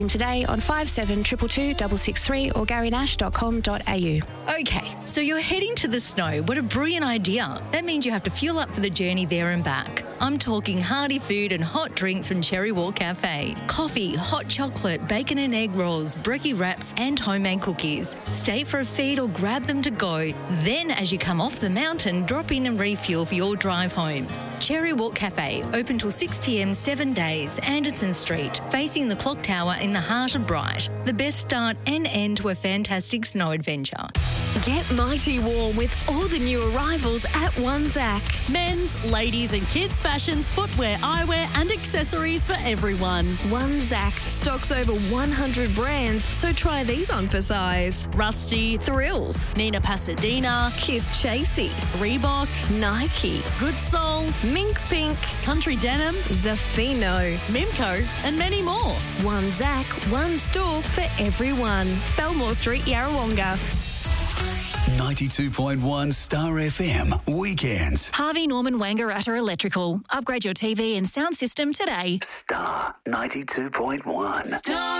Today on 5722 663 or garynash.com.au. Okay, so you're heading to the snow. What a brilliant idea. That means you have to fuel up for the journey there and back. I'm talking hearty food and hot drinks from Cherry Walk Cafe. Coffee, hot chocolate, bacon and egg rolls, brekkie wraps and homemade cookies. Stay for a feed or grab them to go. Then as you come off the mountain, drop in and refuel for your drive home. Cherry Walk Cafe, open till 6 p.m 7 days, Anderson Street, facing the clock tower in the heart of Bright. The best start and end to a fantastic snow adventure. Get mighty warm with all the new arrivals at One Zach. Men's, ladies and kids' fashions, footwear, eyewear and accessories for everyone. One Zach stocks over 100 brands, so try these on for size. Rusty, Thrills, Nina Pasadena, Kiss Chasey, Reebok, Nike, Good Soul, Mink Pink, Country Denim, Zafino, Mimco and many more. One Zach, one store for everyone. Belmore Street, Yarrawonga. 92.1 Star FM Weekends. Harvey Norman Wangaratta Electrical. Upgrade your TV and sound system today. Star 92.1.